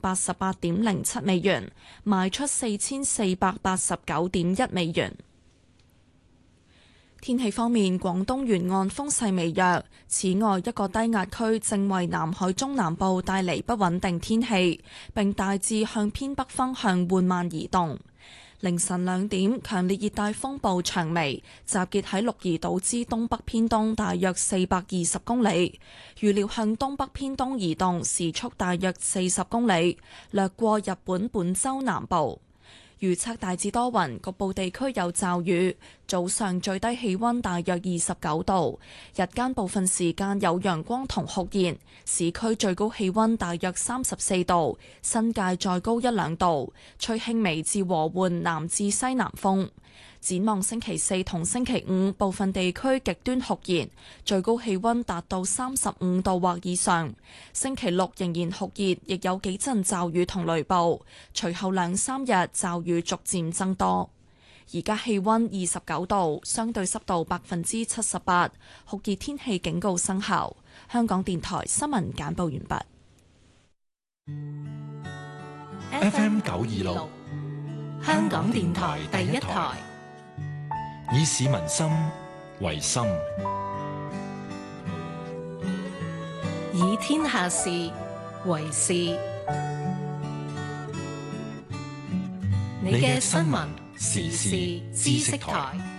488.07美元，賣出4489.1美元。天氣方面，廣東沿岸風勢微弱，此外一個低壓區正為南海中南部帶嚟不穩定天氣，並大致向偏北方向緩慢移動。凌晨2點，強烈熱帶風暴長眉集結喺鹿兒島之東北偏東大約420公里，預料向東北偏東移動，時速大約40公里，掠過日本本州南部。預測大致多雲，局部地區有驟雨。早上最低氣溫大約29度，日間部分時間有陽光同酷熱。市區最高氣溫大約34度，新界再高1-2度。吹輕微至和緩南至西南風。展望星期四同星期五，部分地區極端酷熱，最高氣溫達到35度或以上。星期六仍然酷熱，亦有幾陣驟雨同雷暴。隨後2-3日驟雨逐漸增多。而家氣溫29度，相對濕度78%，酷熱天氣警告生效。香港電台新聞簡報完畢。FM 926，香港電台第一台，以市民心為心， 以天下事為事。你嘅新聞時事知識台。